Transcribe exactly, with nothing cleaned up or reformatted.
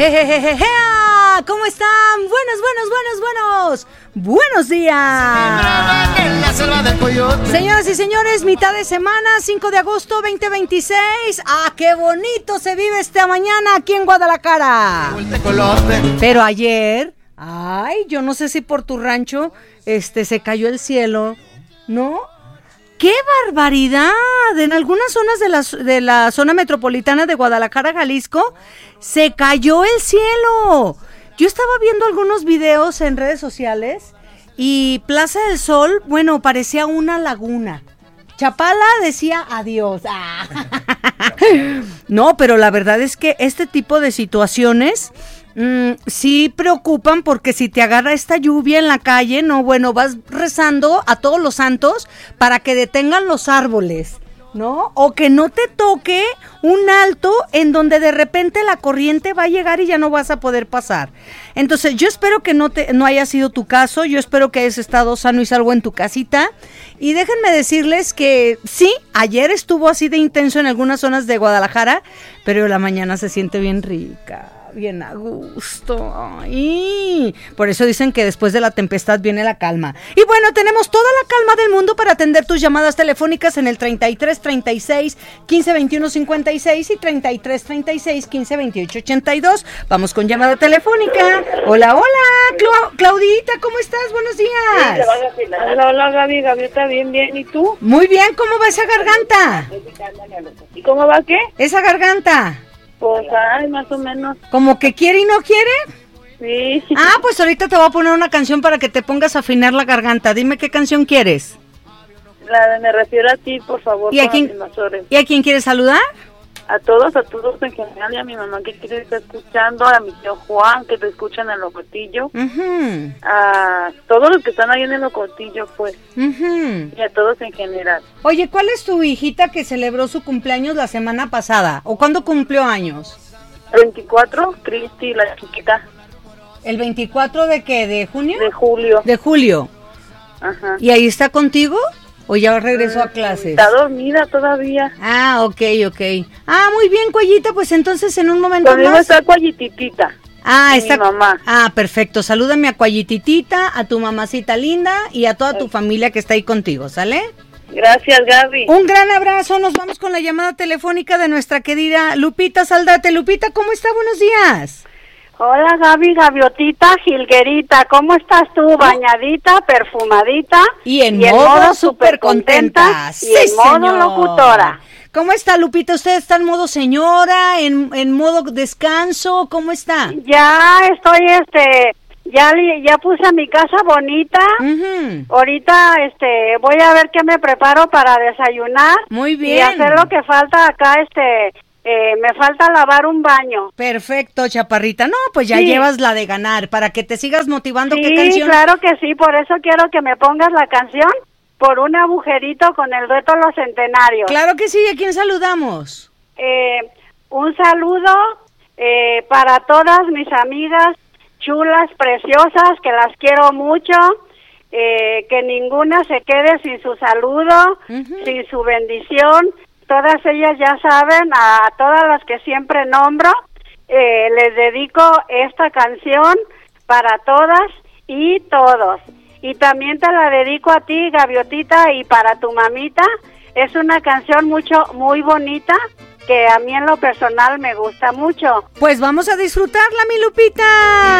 Ejejejejea, ¿cómo están? Buenos, buenos, buenos, buenos. Buenos días. Señoras y señores, mitad de semana, cinco de agosto veinte veintiséis. ¡Ah, qué bonito se vive esta mañana aquí en Guadalajara! Pero ayer, ay, yo no sé si por tu rancho este se cayó el cielo, ¿no? ¡Qué barbaridad! En algunas zonas de la, de la zona metropolitana de Guadalajara, Jalisco, se cayó el cielo. Yo estaba viendo algunos videos en redes sociales y Plaza del Sol, bueno, parecía una laguna. Chapala decía adiós. Ah. No, pero la verdad es que este tipo de situaciones mm, sí preocupan, porque si te agarra esta lluvia en la calle, no, bueno, vas rezando a todos los santos para que detengan los árboles, ¿no? O que no te toque un alto en donde de repente la corriente va a llegar y ya no vas a poder pasar. Entonces yo espero que no te no haya sido tu caso, yo espero que hayas estado sano y salvo en tu casita. Y déjenme decirles que sí, ayer estuvo así de intenso en algunas zonas de Guadalajara, pero la mañana se siente bien rica, bien a gusto. Ay, por eso dicen que después de la tempestad viene la calma. Y bueno, tenemos toda la calma del mundo para atender tus llamadas telefónicas en el treinta y tres, treinta y seis, quince, veintiuno, cincuenta y seis y treinta y tres, treinta y seis, quince, veintiocho, ochenta y dos. Vamos con llamada telefónica. Hola, hola, Cla- Claudita, ¿cómo estás? Buenos días. Hola, hola, Gaby, Gaby, está bien, bien, ¿y tú? Muy bien, ¿cómo va esa garganta? ¿Y cómo va qué? Esa garganta. Pues, ay, más o menos. ¿Como que quiere y no quiere? Sí. Ah, pues ahorita te voy a poner una canción para que te pongas a afinar la garganta. Dime qué canción quieres. La de me refiero a ti, por favor. ¿Y a quién, ¿y a quién quieres saludar? A todos, a todos en general, y a mi mamá que quiere estar escuchando, a mi tío Juan, que te escuchan en el Locotillo, Uh-huh. a todos los que están ahí en el Locotillo, pues, Uh-huh. y a todos en general. Oye, ¿cuál es tu hijita que celebró su cumpleaños la semana pasada? ¿O cuándo cumplió años? veinticuatro, Cristi, la chiquita. ¿El veinticuatro de qué? ¿De junio? De julio. De julio. Ajá. ¿Y ahí está contigo? ¿O ya regresó a clases? Está dormida todavía. Ah, ok, ok. Ah, muy bien, Cuellita, pues entonces en un momento Conmigo más. está Cuallititita. Ah, y está. mi mamá. Ah, perfecto. Salúdame a Cuallititita, a tu mamacita linda y a toda tu familia que está ahí contigo, ¿sale? Gracias, Gaby. Un gran abrazo. Nos vamos con la llamada telefónica de nuestra querida Lupita Saldate. Lupita, ¿cómo está? Buenos días. Hola, Gaby, Gaviotita, Jilguerita, ¿cómo estás tú? Bañadita, perfumadita. Y en y modo súper contenta. Y Sí, en modo señor. locutora. ¿Cómo está, Lupita? ¿Usted está en modo señora, en, en modo descanso? ¿Cómo está? Ya estoy, este, ya, li- ya puse mi casa bonita. Uh-huh. Ahorita, este, voy a ver qué me preparo para desayunar. Muy bien. Y hacer lo que falta acá, este, eh, me falta lavar un baño. Perfecto, chaparrita. No, pues ya Sí. llevas la de ganar, para que te sigas motivando. ¿Qué Sí, canción? claro que sí, por eso quiero que me pongas la canción Por un agujerito con el dueto Los Centenarios. Claro que sí. ¿A quién saludamos? Eh, un saludo eh, para todas mis amigas chulas, preciosas, que las quiero mucho, eh, que ninguna se quede sin su saludo, Uh-huh. sin su bendición. Todas ellas ya saben, a todas las que siempre nombro, eh, les dedico esta canción para todas y todos. Y también te la dedico a ti, Gaviotita, y para tu mamita. Es una canción mucho muy bonita que a mí en lo personal me gusta mucho. Pues vamos a disfrutarla, mi Lupita.